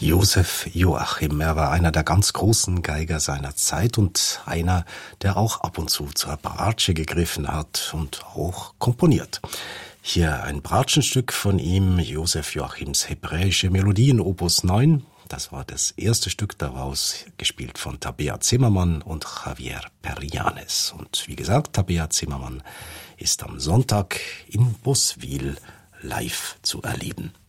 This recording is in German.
Josef Joachim, er war einer der ganz großen Geiger seiner Zeit und einer, der auch ab und zu zur Bratsche gegriffen hat und auch komponiert. Hier ein Bratschenstück von ihm, Josef Joachims Hebräische Melodien, Opus 9. Das war das erste Stück daraus, gespielt von Tabea Zimmermann und Javier Perianes. Und wie gesagt, Tabea Zimmermann ist am Sonntag in Boswil live zu erleben.